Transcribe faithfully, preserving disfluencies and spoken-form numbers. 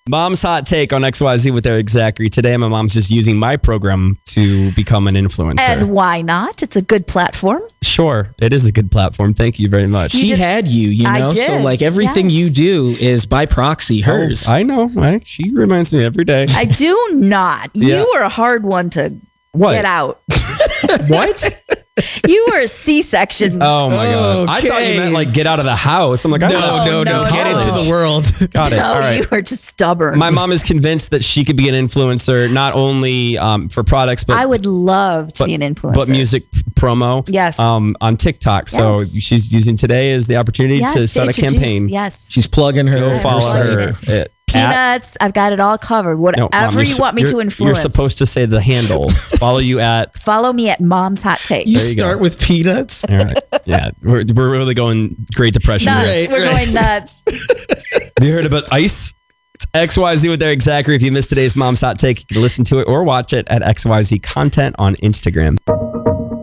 Mom's Hot Take on X Y Z with Eric Zachary. Today, my mom's just using my program to become an influencer. And why not? It's a good platform. Sure, it is a good platform. Thank you very much. She did- had you, you I know? did, So, like, everything yes. you do is by proxy hers. Oh, I know. I, she reminds me every day. I do not. Yeah. You were a hard one to What? get out. What? You were a C-section. Oh my god! I thought you Okay. meant like get out of the house. I'm like, I no, thought- no, no, no, Get no. into the world. Got it. no, All right. you were just stubborn. My mom is convinced that she could be an influencer, not only um, for products, but I would love to but, be an influencer. but music p- promo. Yes. Um, on TikTok. So Yes. she's using today as the opportunity yes, to start a introduce- campaign. Yes. She's plugging her. Go follow her. site. at- Peanuts. I've got it all covered. No, Whatever Mom, you're you s- want me you're- to influence. You're supposed to say the handle. Follow you at. Follow me at Mom's Hot Take. You There you go. start with peanuts. All right. Yeah, we're, we're really going Great Depression nuts. here. Right, We're right. going nuts. Have you heard about ice? It's X Y Z with Eric Zachary. If you missed today's Mom's Hot Take, you can listen to it or watch it at X Y Z Content on Instagram.